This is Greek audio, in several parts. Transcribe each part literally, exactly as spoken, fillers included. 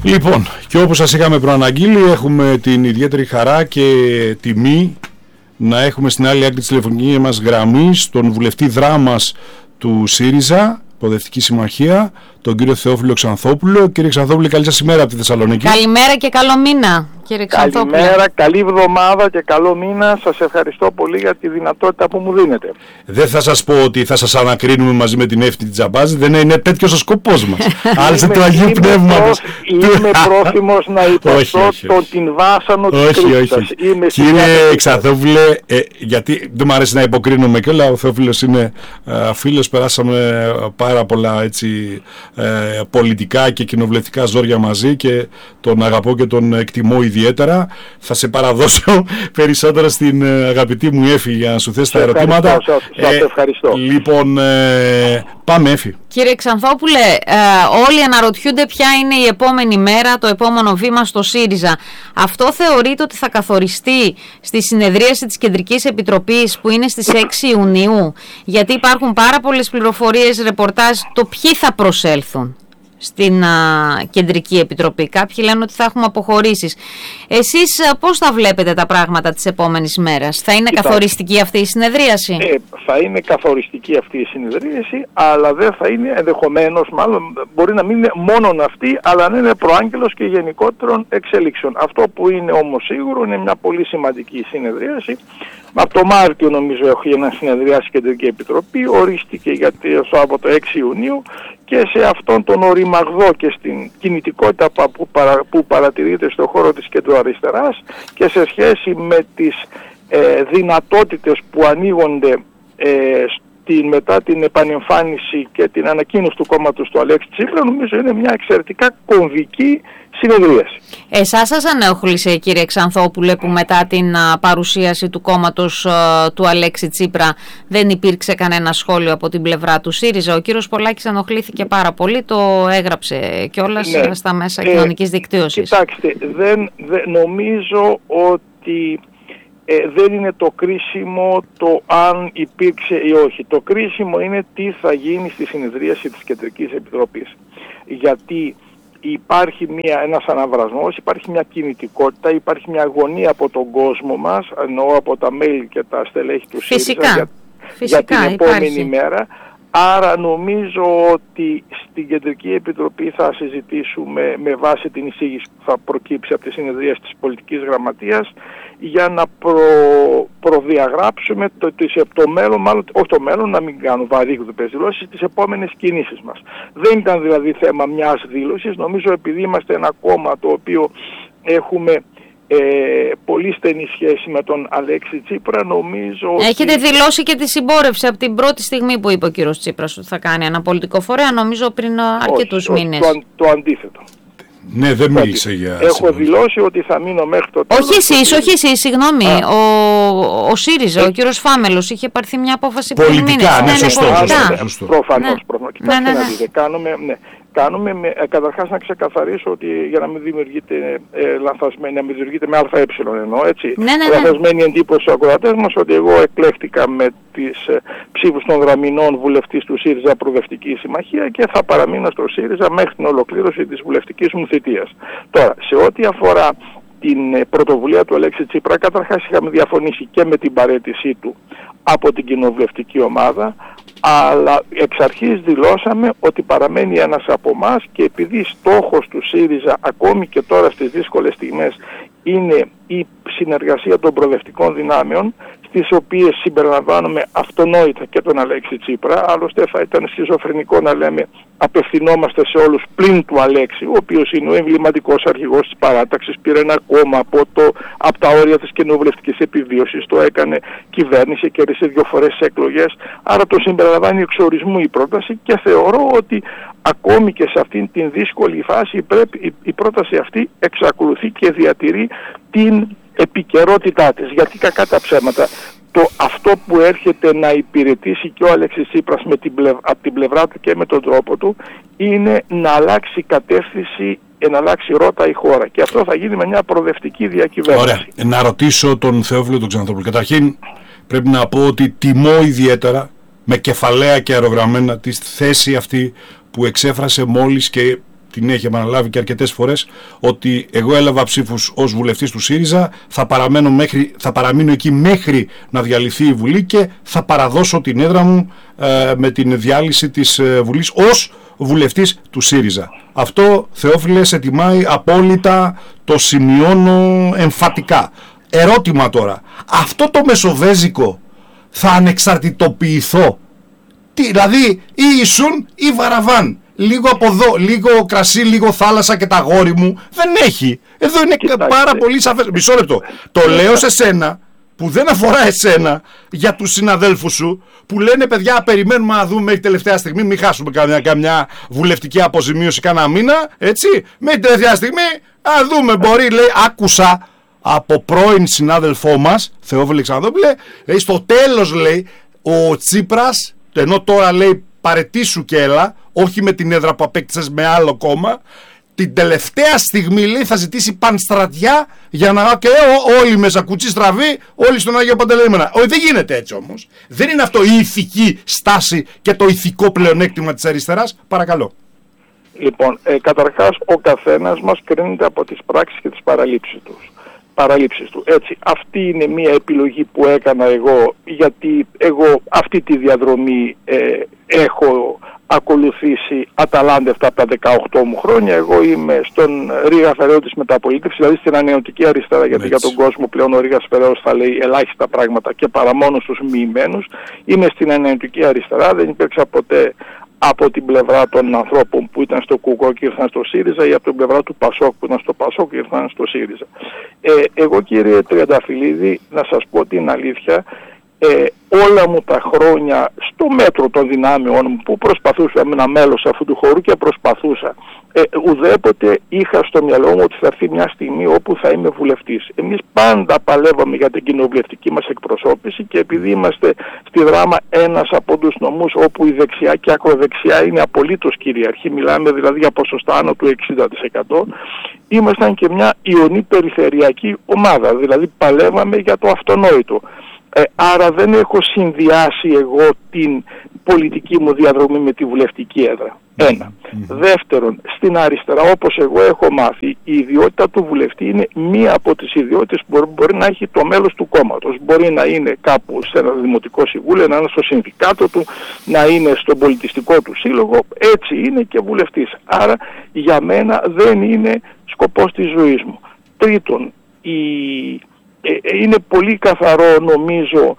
Λοιπόν, και όπως σας είχαμε προαναγγείλει, έχουμε την ιδιαίτερη χαρά και τιμή να έχουμε στην άλλη άκρη της τηλεφωνικής μας γραμμής τον βουλευτή Δράμας του ΣΥΡΙΖΑ, Προοδευτική Συμμαχία, τον κύριο Θεόφιλο Ξανθόπουλο. Κύριε Ξανθόπουλε, καλή σας ημέρα από τη Θεσσαλονίκη. Καλημέρα και καλό μήνα, κύριε Ξανθόπουλε. Καλημέρα, καλή εβδομάδα και καλό μήνα. Σας ευχαριστώ πολύ για τη δυνατότητα που μου δίνετε. Δεν θα σας πω ότι θα σας ανακρίνουμε μαζί με την Εύτη Τζαμπάζη, δεν είναι τέτοιος ο σκοπός μας. Άλλωστε του Αγίου Πνεύματος. Είμαι πρόθυμος να υποστώ τον την βάσανο της κρίσης σας. Κύριε Ξανθόπουλε, ε, γιατί δεν μου αρέσει να υποκρίνομαι και όλα, ο Θεόφιλος είναι ε, φίλος, περάσαμε πάρα πολλά έτσι, ε, πολιτικά και κοινοβουλευτικά ζόρια μαζί και τον αγαπώ και τον εκτιμώ ιδιαίτερα. Θα σε παραδώσω περισσότερο στην ε, αγαπητή μου Έφη για να σου θέσει τα ερωτήματα. Σας ε, ευχαριστώ. Λοιπόν, ε, πάμε Έφη. Κύριε Ξανθόπουλε, ε, όλοι αναρωτιούνται ποια είναι η επόμενη μέρα, το επόμενο βήμα στο ΣΥΡΙΖΑ. Αυτό θεωρείτε ότι θα καθοριστεί στη συνεδρίαση της Κεντρικής Επιτροπής που είναι στις έξι Ιουνίου? Γιατί υπάρχουν πάρα πολλές πληροφορίες, ρεπορτάζ, το ποιοι θα προσέλθουν στην α, Κεντρική Επιτροπή. Κάποιοι λένε ότι θα έχουμε αποχωρήσεις. Εσείς α, πώς θα βλέπετε τα πράγματα της επόμενης μέρας? Θα είναι Κοιτά, καθοριστική αυτή η συνεδρίαση? Ε, θα είναι καθοριστική αυτή η συνεδρίαση, αλλά δεν θα είναι ενδεχομένως, μάλλον μπορεί να μην είναι μόνον αυτή, αλλά να είναι προάγγελος και γενικότερων εξελίξεων. Αυτό που είναι όμως σίγουρο είναι μια πολύ σημαντική συνεδρίαση. Από το Μάρτιο νομίζω έχει ένα συνεδριάσει η Κεντρική Επιτροπή, ορίστηκε για από το έξι Ιουνίου και σε αυτόν τον οριμαγδό και στην κινητικότητα που, παρα, που παρατηρείται στον χώρο της κεντροαριστεράς και σε σχέση με τις ε, δυνατότητες που ανοίγονται ε, στην, μετά την επανεμφάνιση και την ανακοίνωση του κόμματος του Αλέξη Τσίπρα, νομίζω είναι μια εξαιρετικά κομβική συνεδρίαση. Εσάς σας ανέχολησε, κύριε Ξανθόπουλε, που μετά την α, παρουσίαση του κόμματος α, του Αλέξη Τσίπρα δεν υπήρξε κανένα σχόλιο από την πλευρά του ΣΥΡΙΖΑ? Ο κύριος Πολάκης ενοχλήθηκε πάρα πολύ, το έγραψε κιόλας ναι. στα μέσα ε, κοινωνικής δικτύωσης. Κοιτάξτε, δεν, δεν, νομίζω ότι ε, δεν είναι το κρίσιμο το αν υπήρξε ή όχι. Το κρίσιμο είναι τι θα γίνει στη συνεδρίαση της Κεντρικής Επιτροπής. Γιατί υπάρχει μια, ένας αναβρασμός, υπάρχει μια κινητικότητα, υπάρχει μια αγωνία από τον κόσμο μας, εννοώ από τα μέλη και τα στελέχη του Φυσικά. ΣΥΡΙΖΑ για, Φυσικά, για την επόμενη υπάρχει. μέρα. Άρα νομίζω ότι στην Κεντρική Επιτροπή θα συζητήσουμε με βάση την εισήγηση που θα προκύψει από τη συνεδρία της Πολιτικής Γραμματείας για να προ, προδιαγράψουμε το, το μέλλον, μάλλον, όχι το μέλλον, να μην κάνω βαρύγδουπες δηλώσεις, τις επόμενες κινήσεις μας. Δεν ήταν δηλαδή θέμα μιας δήλωσης, νομίζω επειδή είμαστε ένα κόμμα το οποίο έχουμε Ε, πολύ στενή σχέση με τον Αλέξη Τσίπρα, νομίζω. Έχετε ότι... δηλώσει και τη συμπόρευση από την πρώτη στιγμή που είπε ο κύριος Τσίπρας ότι θα κάνει ένα πολιτικό φορέα, νομίζω πριν αρκετούς όχι, μήνες. Όχι, το, το αντίθετο. Ναι, δεν μίλησε για... Έχω συμπόρευση. δηλώσει ότι θα μείνω μέχρι το τέλος. Όχι εσείς, όχι εσείς, συγγνώμη. Ο, ο ΣΥΡΙΖΑ, ε... ο κύριος Φάμελος, είχε πάρθει μια απόφαση πριν μήνες. Πολιτικά, ναι, σωστό. Προφανώς, ναι. προφανώς. Ναι, ναι, ναι. Να δείτε, κάνουμε... Ναι. Κάνουμε, με, ε, καταρχάς να ξεκαθαρίσω ότι για να μην δημιουργείται ε, λανθασμένη, να μην δημιουργείται με ΑΕ εννοώ, έτσι, ναι, ναι, ναι. λανθασμένη εντύπωση στους ακροατές μας ότι εγώ εκλέχτηκα με τις ε, ψήφους των Δραμηνών βουλευτής του ΣΥΡΙΖΑ Προοδευτική Συμμαχία και θα παραμείνω στο ΣΥΡΙΖΑ μέχρι την ολοκλήρωση της βουλευτικής μου θητείας. Τώρα, σε ό,τι αφορά την ε, πρωτοβουλία του Αλέξη Τσίπρα, καταρχάς είχαμε διαφωνήσει και με την παραίτησή του από την κοινοβουλευτική ομάδα, αλλά εξ αρχής δηλώσαμε ότι παραμένει ένας από εμάς και επειδή στόχος του ΣΥΡΙΖΑ ακόμη και τώρα στις δύσκολες στιγμές είναι η συνεργασία των προοδευτικών δυνάμεων, στις οποίες συμπεριλαμβάνουμε αυτονόητα και τον Αλέξη Τσίπρα, άλλωστε θα ήταν σχιζοφρενικό να λέμε απευθυνόμαστε σε όλους πλην του Αλέξη, ο οποίος είναι ο εμβληματικός αρχηγός της παράταξης, πήρε ένα κόμμα από, το, από τα όρια της κοινοβουλευτικής επιβίωσης, το έκανε κυβέρνηση, κέρδισε δύο φορές σε εκλογές, άρα το συμπεριλαμβάνει εξορισμού η πρόταση και θεωρώ ότι ακόμη και σε αυτήν την δύσκολη φάση πρέπει, η, η πρόταση αυτή εξακολουθεί και διατηρεί την επικαιρότητά της, γιατί κακά τα ψέματα το αυτό που έρχεται να υπηρετήσει και ο Αλέξης Τσίπρας με την πλευ, από την πλευρά του και με τον τρόπο του είναι να αλλάξει κατεύθυνση, να αλλάξει ρότα η χώρα και αυτό θα γίνει με μια προοδευτική διακυβέρνηση. Ωραία, να ρωτήσω τον Θεόφιλο τον Ξανθόπουλο. Καταρχήν πρέπει να πω ότι τιμώ ιδιαίτερα με κεφαλαία και αερογραμμένα τη θέση αυτή που εξέφρασε μόλις και την έχει επαναλάβει και αρκετές φορές, ότι εγώ έλαβα ψήφους ως βουλευτής του ΣΥΡΙΖΑ, θα, παραμένω μέχρι, θα παραμείνω εκεί μέχρι να διαλυθεί η Βουλή και θα παραδώσω την έδρα μου ε, με την διάλυση της ε, Βουλής ως βουλευτής του ΣΥΡΙΖΑ. Αυτό, Θεόφιλε, σε τιμάει απόλυτα, το σημειώνω εμφατικά. Ερώτημα τώρα, αυτό το μεσοβέζικο θα ανεξαρτητοποιηθώ? Τι, δηλαδή ή ήσουν ή βαραβάν, λίγο από εδώ, λίγο κρασί, λίγο θάλασσα και τα γόρι μου, δεν έχει. Εδώ είναι Κοιτάξτε. πάρα πολύ σαφές. Μισό λεπτό, το λέω σε σένα που δεν αφορά εσένα, για τους συναδέλφους σου που λένε παιδιά περιμένουμε να δούμε μέχρι τελευταία στιγμή, μην χάσουμε καμιά, καμιά βουλευτική αποζημίωση κανένα μήνα, έτσι, μέχρι τελευταία στιγμή να δούμε, μπορεί, λέει, άκουσα από πρώην συνάδελφό μας Θεόφιλε Ξανθόπουλε, λέει, στο τέλος, λέει, ο Τσίπρας, ενώ τώρα, λέει, παρετήσου και έλα, όχι με την έδρα που απέκτησες με άλλο κόμμα, την τελευταία στιγμή, λέει, θα ζητήσει πανστρατιά για να και όλοι μέσα κουτσί στραβή, όλοι στον Άγιο Παντελεήμονα. Όχι, δεν γίνεται έτσι όμως. Δεν είναι αυτό η ηθική στάση και το ηθικό πλεονέκτημα της αριστεράς. Παρακαλώ. Λοιπόν, ε, καταρχάς ο καθένας μας κρίνεται από τις πράξεις και τις παραλήψεις του. παραλήψεις του. Έτσι, αυτή είναι μια επιλογή που έκανα εγώ, γιατί εγώ αυτή τη διαδρομή ε, έχω ακολουθήσει αταλάντευτα από τα δεκαοκτώ μου χρόνια. Εγώ είμαι στον Ρήγα Φεραίος της μεταπολίτευσης, δηλαδή στην ανεωτική αριστερά, γιατί για τον κόσμο πλέον ο Ρήγας Φεραίος θα λέει ελάχιστα πράγματα και παρά μόνο στους μοιημένους. Είμαι στην ανεωτική αριστερά, δεν υπήρξα ποτέ από την πλευρά των ανθρώπων που ήταν στο ΚΚΟ και ήρθαν στο ΣΥΡΙΖΑ ή από την πλευρά του ΠΑΣΟΚ που ήταν στο ΠΑΣΟΚ και ήρθαν στο ΣΥΡΙΖΑ. Ε, εγώ, κύριε Τριανταφυλλίδη, να σας πω την αλήθεια, ε, όλα μου τα χρόνια στο μέτρο των δυνάμεων μου που προσπαθούσα με ένα μέλος αυτού του χώρου και προσπαθούσα, ε, ουδέποτε είχα στο μυαλό μου ότι θα έρθει μια στιγμή όπου θα είμαι βουλευτής. Εμείς πάντα παλεύαμε για την κοινοβουλευτική μας εκπροσώπηση και επειδή είμαστε στη Δράμα ένας από τους νομούς όπου η δεξιά και η ακροδεξιά είναι απολύτως κυριαρχή, μιλάμε δηλαδή για ποσοστά άνω του εξήντα τοις εκατό, ήμασταν και μια ιονή περιφερειακή ομάδα, δηλαδή παλεύαμε για το αυτονόητο. Ε, άρα δεν έχω συνδυάσει εγώ την πολιτική μου διαδρομή με τη βουλευτική έδρα. Ένα. Mm-hmm. Δεύτερον, στην αριστερά, όπως εγώ έχω μάθει, η ιδιότητα του βουλευτή είναι μία από τις ιδιότητες που μπορεί, μπορεί να έχει το μέλος του κόμματος. Μπορεί να είναι κάπου σε ένα δημοτικό συμβούλιο, να είναι στο συνδικάτο του, να είναι στον πολιτιστικό του σύλλογο. Έτσι είναι και βουλευτής. Άρα για μένα δεν είναι σκοπός της ζωής μου. Τρίτον, η... είναι πολύ καθαρό, νομίζω,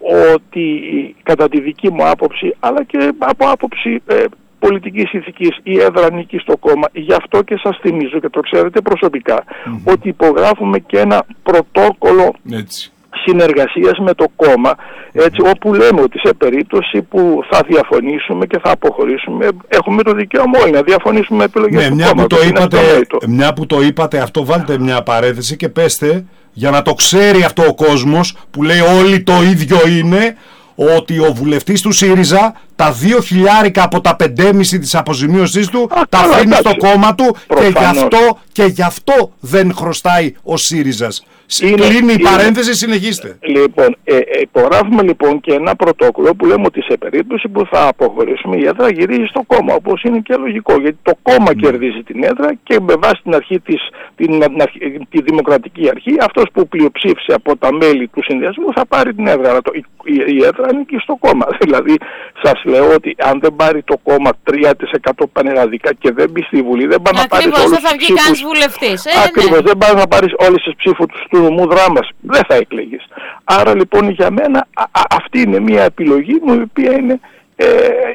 ότι κατά τη δική μου άποψη, αλλά και από άποψη ε, πολιτικής ηθικής, η έδρα ανήκει στο κόμμα. Γι' αυτό και σας θυμίζω, και το ξέρετε προσωπικά, mm-hmm. ότι υπογράφουμε και ένα πρωτόκολλο έτσι. συνεργασίας με το κόμμα, έτσι, mm-hmm. όπου λέμε ότι σε περίπτωση που θα διαφωνήσουμε και θα αποχωρήσουμε, έχουμε το δικαίωμα όλοι να διαφωνήσουμε με επιλογές ναι, του μια κόμματος. Που το είπατε, μια που το είπατε αυτό, βάλτε μια παρένθεση και πέστε, για να το ξέρει αυτό ο κόσμος που λέει όλοι το ίδιο είναι, ότι ο βουλευτής του ΣΥΡΙΖΑ τα δύο χιλιάρικα από τα πεντέμισι της αποζημίωσής του Α, τα αφήνει στο κόμμα του και γι, αυτό, και γι' αυτό δεν χρωστάει ο ΣΥΡΙΖΑς. Κλείνει η παρένθεση, συνεχίστε. Λοιπόν, ε, ε, υπογράφουμε λοιπόν και ένα πρωτόκολλο που λέμε ότι σε περίπτωση που θα αποχωρήσουμε η έδρα γυρίζει στο κόμμα, όπως είναι και λογικό, γιατί το κόμμα mm. κερδίζει την έδρα και με βάση την αρχή της, την, την, τη δημοκρατική αρχή, αυτός που πλειοψήφισε από τα μέλη του συνδυασμού θα πάρει την έδρα. Αλλά το, η, η έδρα ανήκει στο κόμμα. Δηλαδή, σας λέω ότι αν δεν πάρει το κόμμα τρία τοις εκατό πανελλαδικά και δεν μπει στη Βουλή, δεν πάει να πάρει όλους τους ψήφους. Βουλευτής. Ε, Ακριβώς, ναι. δεν πάει να πάρει όλες τις ψήφους του νομού Δράμας. Δεν θα εκλεγείς. Άρα λοιπόν για μένα α, α, αυτή είναι μια επιλογή μου η οποία είναι ε,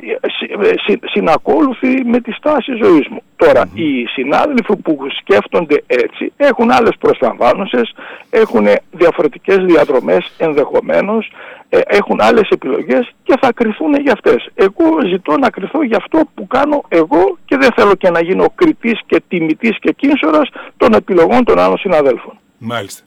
συ, συ, συνακόλουθη με τη στάση ζωής μου. Τώρα, mm-hmm. οι συνάδελφοι που σκέφτονται έτσι έχουν άλλες προσλαμβάνωσες, έχουν διαφορετικές διαδρομές ενδεχομένως, ε, έχουν άλλες επιλογές και θα κριθούν για αυτές. Εγώ ζητώ να κριθώ για αυτό που κάνω εγώ και δεν θέλω και να γίνω κριτής και τιμητής και κίνσορας των επιλογών των άλλων συναδέλφων. Μάλιστα.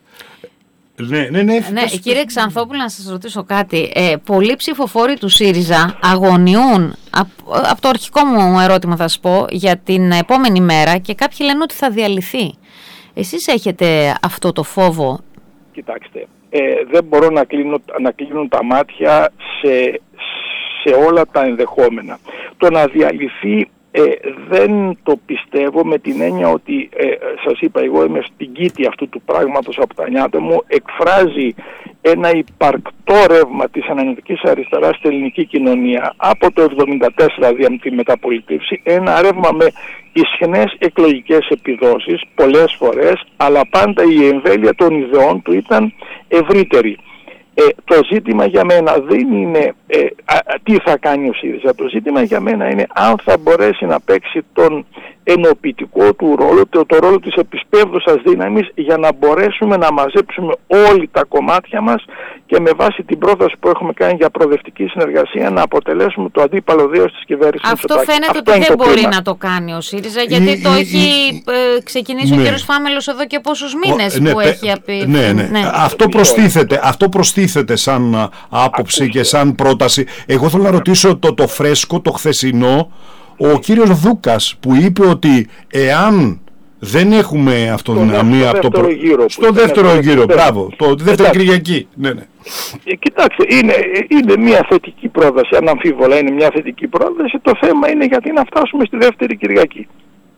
Ναι, ναι, ναι, ναι κύριε Ξανθόπουλο, να σας ρωτήσω κάτι. Ε, πολλοί ψηφοφόροι του ΣΥΡΙΖΑ αγωνιούν, από, από το αρχικό μου ερώτημα θα σας πω, για την επόμενη μέρα και κάποιοι λένε ότι θα διαλυθεί. Εσείς έχετε αυτό το φόβο? Κοιτάξτε, ε, δεν μπορώ να κλείνω, να κλείνω τα μάτια σε, σε όλα τα ενδεχόμενα. Το να διαλυθεί Ε, δεν το πιστεύω με την έννοια ότι, ε, σας είπα, εγώ είμαι στην κήτη αυτού του πράγματος από τα νιάτα μου, εκφράζει ένα υπαρκτό ρεύμα της ανανεωτικής αριστεράς στην ελληνική κοινωνία από το εβδομήντα τέσσερα δια τη μεταπολιτεύση, ένα ρεύμα με ισχυρές εκλογικές επιδόσεις πολλές φορές, αλλά πάντα η εμβέλεια των ιδεών του ήταν ευρύτερη. Ε, το ζήτημα για μένα δεν είναι ε, α, τι θα κάνει ο ΣΥΡΙΖΑ. Το ζήτημα για μένα είναι αν θα μπορέσει να παίξει τον ενοποιητικό του ρόλο, το, το ρόλο της επισπεύδουσας δύναμης, για να μπορέσουμε να μαζέψουμε όλοι τα κομμάτια μας και με βάση την πρόταση που έχουμε κάνει για προοδευτική συνεργασία να αποτελέσουμε το αντίπαλο δέος της κυβέρνησης. Αυτό φαίνεται αυτό ότι δεν μπορεί κλίμα. να το κάνει ο ΣΥΡΙΖΑ, γιατί η, το η, έχει η, ε, ξεκινήσει ναι. ο κ. Φάμελος εδώ και πόσους μήνες ο, ναι, που πε, έχει απει... ναι, ναι. ναι. Αυτό, προστίθεται, αυτό προστίθεται σαν άποψη Ακούστε. και σαν πρόταση. Εγώ θέλω να ρωτήσω το, το φρέσκο, το χθεσινό, ο κύριος Δούκας που είπε ότι εάν δεν έχουμε αυτοδυναμία από το γύρο, στο δεύτερο γύρο, μπράβο, το δεύτερη Κυριακή. Ναι, ναι. Ε, κοιτάξτε, είναι, είναι μια θετική πρόταση, αναμφίβολα είναι μια θετική πρόταση. Το θέμα είναι γιατί να φτάσουμε στη δεύτερη Κυριακή.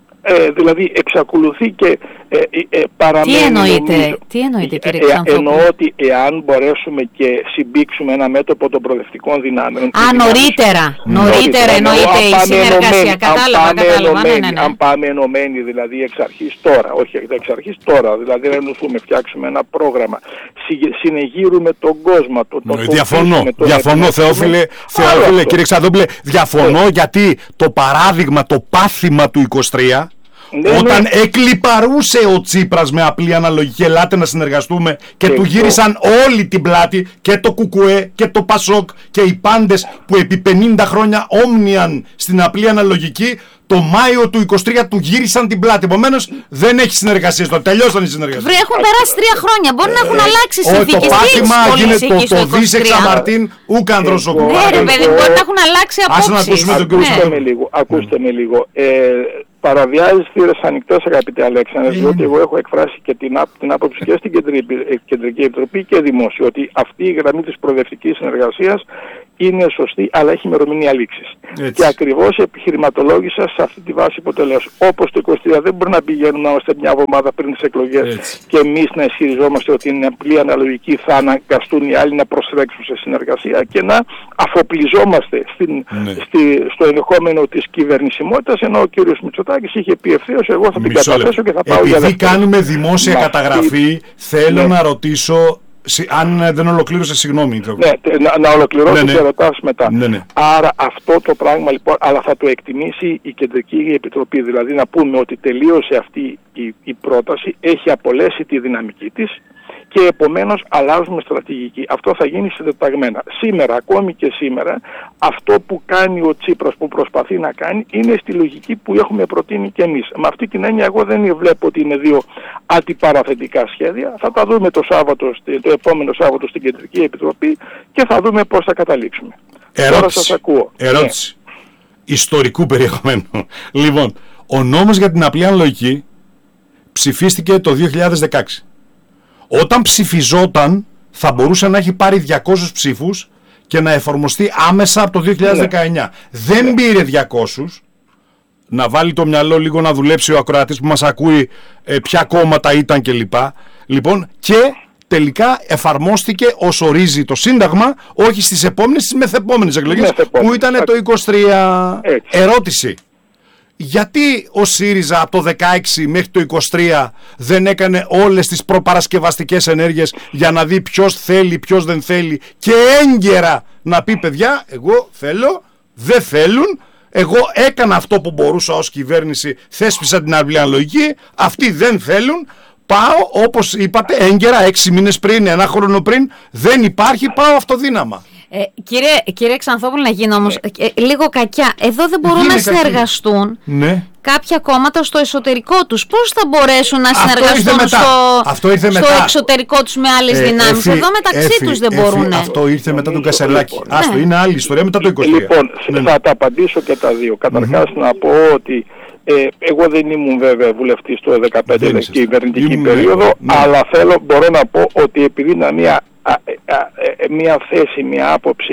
Ε, δηλαδή εξακολουθεί και ε, ε, παραμένει. Τι εννοείτε, νομίζω, τι εννοείτε κύριε Ξανθόπουλε? Ε, εννοώ ότι εάν μπορέσουμε και συμπήξουμε ένα μέτωπο των προοδευτικών δυνάμεων. Α, νωρίτερα, νωρίτερα εννοείται η συνεργασία, κατάλαβα, κατάλαβα. Ναι, ναι, ναι. Αν πάμε ενωμένοι δηλαδή εξ αρχής τώρα, όχι εξ αρχής τώρα, δηλαδή να ενωθούμε, φτιάξουμε ένα πρόγραμμα, συνεγείρουμε τον κόσμο. Το, το, διαφωνώ, το διαφωνώ Θεόφιλε, Θεόφιλε κύριε Ξανθόπουλε, διαφωνώ ε. γιατί το παράδειγμα, το πάθημα του είκοσι τρία, Ναι, όταν ναι. εκλιπαρούσε ο Τσίπρας με απλή αναλογική, ελάτε να συνεργαστούμε, και, και του γύρισαν το... όλη την πλάτη, και το Κουκουέ και το Πασόκ και οι πάντες που επί πενήντα χρόνια όμνιαν στην απλή αναλογική, το Μάιο του είκοσι τρία του γύρισαν την πλάτη. Επομένως δεν έχει συνεργασίες, το τελειώσαν οι συνεργασίες. Βρε, έχουν περάσει τρία χρόνια, μπορεί να έχουν ε, αλλάξει συνθήκες. Το πάτημα γίνεται το, το δίσεξα Μαρτίν ούκανδρος ο Κουκουέ. Ναι ρε παιδί, μπορεί να έχουν αλλάξει απόψεις. Ας να ακούσουμε τον κύριο Ξανθόπουλο. Ακούστε με λίγο. Παραβιάζεις θύρες ανοιχτές, αγαπητέ Αλέξανδρε, διότι εγώ έχω εκφράσει και την, την άποψη και στην Κεντρική Επιτροπή και δημόσιο ότι αυτή η γραμμή της προοδευτικής συνεργασίας είναι σωστή, αλλά έχει ημερομηνία λήξης. Και ακριβώς επιχειρηματολόγησα σε αυτή τη βάση που το λέω. Όπως το είκοσι τρία δεν μπορεί να πηγαίνουμε είμαστε μια εβδομάδα πριν τις εκλογές Έτσι. και εμείς να ισχυριζόμαστε ότι είναι απλή αναλογική, θα αναγκαστούν οι άλλοι να προσρέξουν σε συνεργασία και να αφοπλιζόμαστε στην, ναι. στη, στο ενδεχόμενο της κυβερνησιμότητας, ενώ ο κύριος Μητσοτάκης είχε πει ευθέως εγώ θα την Μισό καταθέσω και θα πάω Επειδή για δεύτερη. Επειδή κάνουμε δημόσια Μα καταγραφή, αυτή... θέλω ναι. να ρωτήσω. Αν δεν ολοκλήρωσε, συγγνώμη. Ναι, να, να ολοκληρώσω ναι, ναι. και ρωτάς μετά. Ναι, ναι. Άρα αυτό το πράγμα λοιπόν, αλλά θα το εκτιμήσει η Κεντρική Επιτροπή. Δηλαδή να πούμε ότι τελείωσε αυτή η, η πρόταση, έχει απολέσει τη δυναμική της και επομένως αλλάζουμε στρατηγική. Αυτό θα γίνει συντεταγμένα. Σήμερα, ακόμη και σήμερα, αυτό που κάνει ο Τσίπρας, που προσπαθεί να κάνει, είναι στη λογική που έχουμε προτείνει και εμείς. Με αυτή την έννοια εγώ δεν βλέπω ότι είναι δύο αντιπαραθετικά σχέδια. Θα τα δούμε το Σάββατο, το επόμενο Σάββατο στην Κεντρική Επιτροπή και θα δούμε πώς θα καταλήξουμε. Ερώτηση. Τώρα σας ακούω. Ερώτηση. Ναι. Ιστορικού περιεχομένου. Λοιπόν, ο νόμος για την απλή αναλογική ψηφίστηκε το δύο χιλιάδες δεκαέξι. Όταν ψηφιζόταν θα μπορούσε να έχει πάρει διακόσιους ψήφους και να εφαρμοστεί άμεσα από το δύο χιλιάδες δεκαεννιά. Ναι. Δεν ναι. πήρε διακόσιους. Να βάλει το μυαλό λίγο να δουλέψει ο ακροατής που μας ακούει ε, ποια κόμματα ήταν κλπ. Λοιπόν, και τελικά εφαρμόστηκε ως ορίζει το Σύνταγμα, όχι στις επόμενες, στις μεθεπόμενες εκλογές που ήταν το είκοσι τρία. Έτσι. Ερώτηση. Γιατί ο ΣΥΡΙΖΑ από το δεκαέξι μέχρι το είκοσι τρία δεν έκανε όλες τις προπαρασκευαστικές ενέργειες για να δει ποιος θέλει, ποιος δεν θέλει και έγκαιρα να πει παιδιά, εγώ θέλω, δεν θέλουν, εγώ έκανα αυτό που μπορούσα ως κυβέρνηση, θέσπισα την απλή αναλογική, αυτοί δεν θέλουν, πάω όπως είπατε έγκαιρα έξι μήνες πριν, ένα χρόνο πριν, δεν υπάρχει, πάω αυτοδύναμα. Ε, κύριε, κύριε Ξανθόπουλο, να γίνει όμως ε, ε, λίγο κακιά. Εδώ δεν μπορούν Γίνε να συνεργαστούν ναι. κάποια κόμματα στο εσωτερικό τους. Πώς θα μπορέσουν να Αυτό συνεργαστούν στο, Αυτό ήρθε στο μετά. εξωτερικό τους με άλλες ε, δυνάμεις. Εφή, Εδώ μεταξύ εφή, τους δεν εφή, μπορούν. Αυτό ήρθε μετά τον Κασελάκη. Λοιπόν, Άστο, ναι. είναι άλλη ιστορία μετά το είκοσι τρία. Λοιπόν, ναι. θα τα απαντήσω και τα δύο. Καταρχάς mm-hmm. να πω ότι Ε, εγώ δεν ήμουν βέβαια βουλευτής το δύο χιλιάδες δεκαπέντε και κυβερνητική ήμουν, περίοδο, ναι. αλλά θέλω, μπορώ να πω ότι επειδή είναι μια, α, α, α, μια θέση, μια άποψη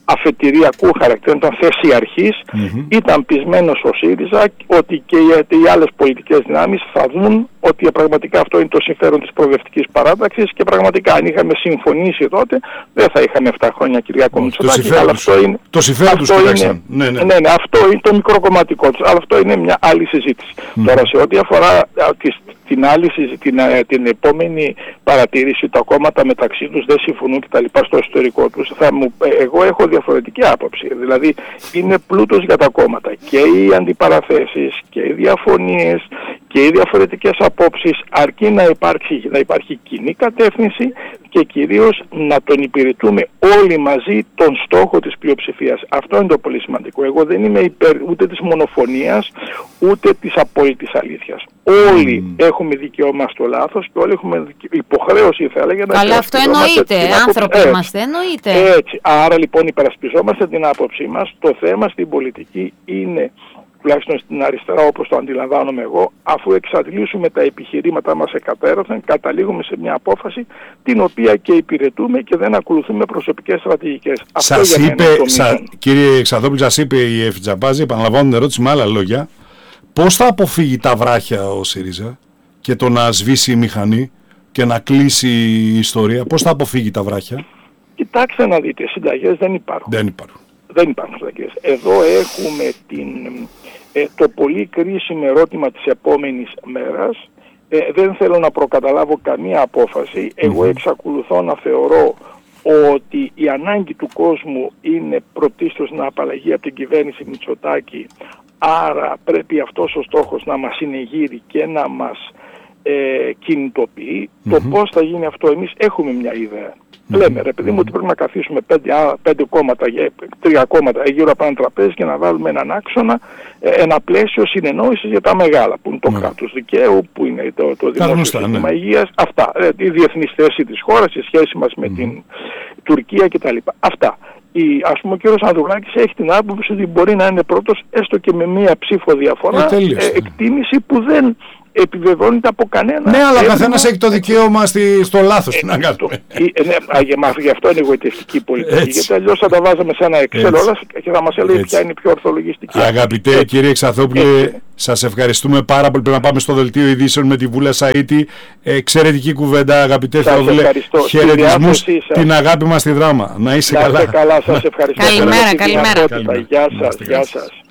αφετηριακού χαρακτήρα, ήταν θέση αρχής, mm-hmm. ήταν πεισμένος ο ΣΥΡΙΖΑ ότι και οι, οι άλλες πολιτικές δυνάμεις θα δουν ότι πραγματικά αυτό είναι το συμφέρον της προοδευτικής παράταξης και πραγματικά αν είχαμε συμφωνήσει τότε δεν θα είχαμε επτά χρόνια Κυριάκο Μητσοτάκη. Το, αυτό είναι, το συμφέρον τους είναι, ναι, ναι. Ναι, ναι, αυτό είναι το μικροκομματικό τους, αλλά αυτό είναι μια άλλη συζήτηση. Mm. Τώρα σε ό,τι αφορά τις, την άλλη την, την επόμενη παρατήρηση, τα κόμματα μεταξύ τους δεν συμφωνούν και τα λοιπά στο ιστορικό τους, θα μου, εγώ έχω διαφορετική άποψη. Δηλαδή είναι πλούτος για τα κόμματα και οι αντιπαραθέσεις και οι διαφωνίες και οι διαφορετικές απόψεις, αρκεί να υπάρχει, να υπάρχει κοινή κατεύθυνση και κυρίως να τον υπηρετούμε όλοι μαζί τον στόχο της πλειοψηφίας. Αυτό είναι το πολύ σημαντικό. Εγώ δεν είμαι υπέρ ούτε της μονοφωνίας ούτε της απόλυτης αλήθειας. Όλοι mm. έχουμε δικαίωμα στο λάθος και όλοι έχουμε υποχρέωση, θα έλεγα, να καλά, αυτό εννοείται. Άνθρωποι έτσι. Είμαστε, εννοείται. Έτσι. Άρα λοιπόν υπερασπιζόμαστε την άποψή μας. Το θέμα στην πολιτική είναι, τουλάχιστον στην αριστερά όπως το αντιλαμβάνομαι εγώ, αφού εξαντλήσουμε τα επιχειρήματά μας εκατέρωθεν, καταλήγουμε σε μια απόφαση την οποία και υπηρετούμε και δεν ακολουθούμε προσωπικές στρατηγικές. Σας αυτό είπε, σα, κύριε Εξαδόπουλη, σας είπε η Εφη Τζαμπάζη, επαναλαμβάνω την ερώτηση με άλλα λόγια, πώς θα αποφύγει τα βράχια ο ΣΥΡΙΖΑ και το να σβήσει η μηχανή και να κλείσει η ιστορία, πώς θα αποφύγει τα βράχια? Κοιτάξτε να δείτε, συνταγές δεν υπάρχουν. Δεν υπάρχουν. Δεν υπάρχουν συνταγές. Εδώ έχουμε την, ε, το πολύ κρίσιμο ερώτημα της επόμενης μέρας. Ε, δεν θέλω να προκαταλάβω καμία απόφαση. Εγώ mm-hmm. εξακολουθώ να θεωρώ ότι η ανάγκη του κόσμου είναι πρωτίστως να απαλλαγεί από την κυβέρνηση Μητσοτάκη. Άρα πρέπει αυτός ο στόχος να μας συνεγείρει και να μας ε, κινητοποιεί. Mm-hmm. Το πώς θα γίνει αυτό, εμείς έχουμε μια ιδέα. Mm-hmm. Λέμε ρε παιδί μου ότι πρέπει να καθίσουμε πέντε, πέντε κόμματα, τρία κόμματα γύρω από ένα τραπέζι και να βάλουμε έναν άξονα, ένα πλαίσιο συνεννόησης για τα μεγάλα, που είναι το mm-hmm. κράτος δικαίου, που είναι το, το δημόσιο σύστημα ναι. υγείας, αυτά, η διεθνής θέση της χώρας, η σχέση μας με mm-hmm. την Τουρκία κτλ. Αυτά. Η, ας πούμε ο κύριος Ανδρουλάκης έχει την άποψη ότι μπορεί να είναι πρώτος έστω και με μία ψήφο διαφορά, ε, ε, εκτίμηση που δεν επιβεβαιώνεται από κανένα. Ναι, αλλά ο καθένας έχει το δικαίωμα στη, στο λάθος. Ε, να κάνουμε. Ε, ναι, γι' αυτό είναι εγωιτευτική πολιτική. Έτσι. Γιατί αλλιώς θα τα βάζαμε σε ένα Excel όλα και θα μας έλεγε ποια είναι η πιο ορθολογιστική. Αγαπητέ έτσι. Κύριε Εξαδόπουλε, σας ευχαριστούμε πάρα πολύ. Πρέπει να πάμε στο δελτίο ειδήσεων με τη Βούλα Σαΐτη. Εξαιρετική κουβέντα, αγαπητέ Θεοδούλε. Χαιρετισμούς, την αγάπη μας στη δράμα. Να είστε καλά. καλά, σας ευχαριστώ. Καλημέρα, καλημέρα. Γεια σας, γεια σας.